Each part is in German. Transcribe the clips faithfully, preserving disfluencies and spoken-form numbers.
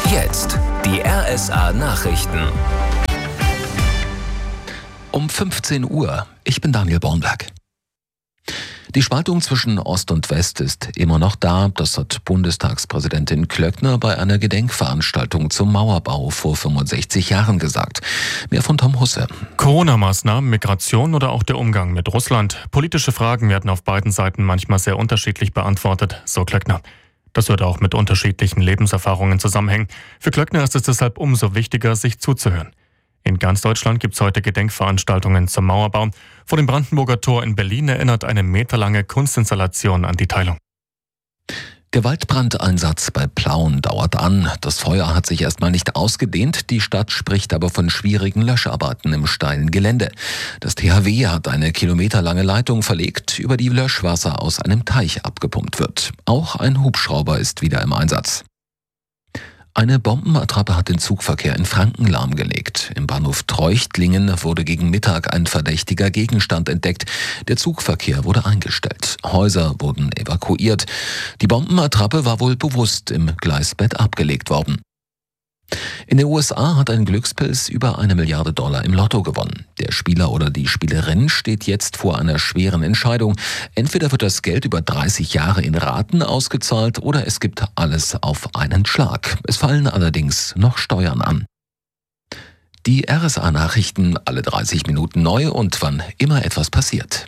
Jetzt die R S A-Nachrichten. Um fünfzehn Uhr. Ich bin Daniel Bornberg. Die Spaltung zwischen Ost und West ist immer noch da. Das hat Bundestagspräsidentin Klöckner bei einer Gedenkveranstaltung zum Mauerbau vor fünfundsechzig Jahren gesagt. Mehr von Tom Husse. Corona-Maßnahmen, Migration oder auch der Umgang mit Russland. Politische Fragen werden auf beiden Seiten manchmal sehr unterschiedlich beantwortet, so Klöckner. Das wird auch mit unterschiedlichen Lebenserfahrungen zusammenhängen. Für Klöckner ist es deshalb umso wichtiger, sich zuzuhören. In ganz Deutschland gibt es heute Gedenkveranstaltungen zum Mauerbau. Vor dem Brandenburger Tor in Berlin erinnert eine meterlange Kunstinstallation an die Teilung. Gewaltbrandeinsatz bei Plauen dauert an. Das Feuer hat sich erstmal nicht ausgedehnt. Die Stadt spricht aber von schwierigen Löscharbeiten im steilen Gelände. Das T H W hat eine kilometerlange Leitung verlegt, über die Löschwasser aus einem Teich abgepumpt wird. Auch ein Hubschrauber ist wieder im Einsatz. Eine Bombenattrappe hat den Zugverkehr in Franken lahmgelegt. Im Bahnhof Treuchtlingen wurde gegen Mittag ein verdächtiger Gegenstand entdeckt. Der Zugverkehr wurde eingestellt. Häuser wurden evakuiert. Die Bombenattrappe war wohl bewusst im Gleisbett abgelegt worden. In den U S A hat ein Glückspilz über eine Milliarde Dollar im Lotto gewonnen. Der Spieler oder die Spielerin steht jetzt vor einer schweren Entscheidung. Entweder wird das Geld über dreißig Jahre in Raten ausgezahlt oder es gibt alles auf einen Schlag. Es fallen allerdings noch Steuern an. Die R S A-Nachrichten alle dreißig Minuten neu und wann immer etwas passiert.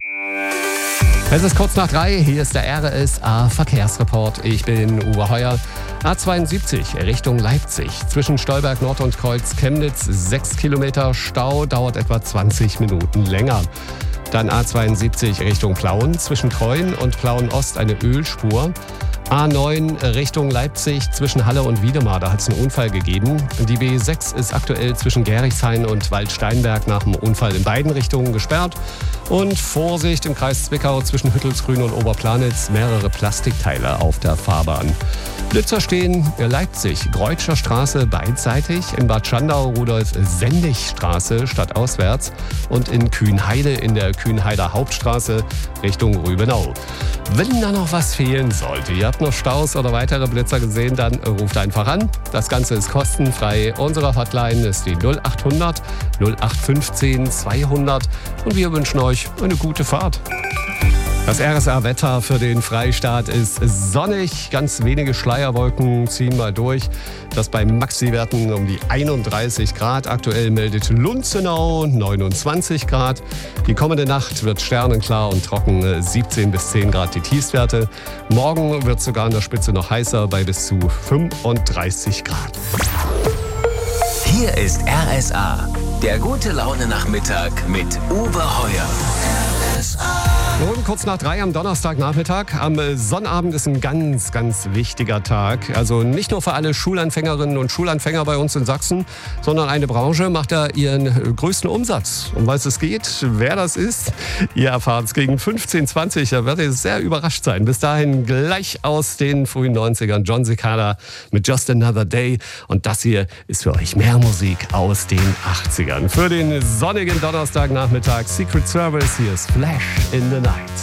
Es ist kurz nach drei, hier ist der R S A-Verkehrsreport. Ich bin Uwe Heuer. A zweiundsiebzig Richtung Leipzig. Zwischen Stolberg Nord und Kreuz Chemnitz sechs Kilometer Stau, dauert etwa zwanzig Minuten länger. Dann A zweiundsiebzig Richtung Plauen. Zwischen Treuen und Plauen Ost eine Ölspur. A neun Richtung Leipzig zwischen Halle und Wiedemar, da hat es einen Unfall gegeben. Die B sechs ist aktuell zwischen Gerichshain und Waldsteinberg nach dem Unfall in beiden Richtungen gesperrt. Und Vorsicht im Kreis Zwickau zwischen Hüttelsgrün und Oberplanitz, mehrere Plastikteile auf der Fahrbahn. Blitzer stehen Leipzig, Greutscher Straße beidseitig, in Bad Schandau Rudolf-Sendig-Straße stadtauswärts und in Kühnheide in der Kühnheider Hauptstraße Richtung Rübenau. Wenn da noch was fehlen sollte, ihr habt noch Staus oder weitere Blitzer gesehen, dann ruft einfach an. Das Ganze ist kostenfrei. Unsere Hotline ist die null acht hundert null acht fünfzehn zweihundert und wir wünschen euch eine gute Fahrt. Das R S A-Wetter für den Freistaat ist sonnig. Ganz wenige Schleierwolken ziehen mal durch. Das bei Maxi-Werten um die einunddreißig Grad. Aktuell meldet Lunzenau neunundzwanzig Grad. Die kommende Nacht wird sternenklar und trocken, siebzehn bis zehn Grad die Tiefstwerte. Morgen wird sogar an der Spitze noch heißer bei bis zu fünfunddreißig Grad. Hier ist R S A, der gute Laune-Nachmittag mit Uwe Heuer. R S A. Und kurz nach drei am Donnerstagnachmittag. Am Sonnabend ist ein ganz, ganz wichtiger Tag. Also nicht nur für alle Schulanfängerinnen und Schulanfänger bei uns in Sachsen, sondern eine Branche macht da ihren größten Umsatz. Um was es geht, wer das ist, ihr erfahrt es gegen fünfzehn Uhr zwanzig. Da werdet ihr sehr überrascht sein. Bis dahin gleich aus den frühen neunzigern. John Cicada mit Just Another Day. Und das hier ist für euch mehr Musik aus den achtzigern. Für den sonnigen Donnerstagnachmittag Secret Service. Hier ist Flash in the Night.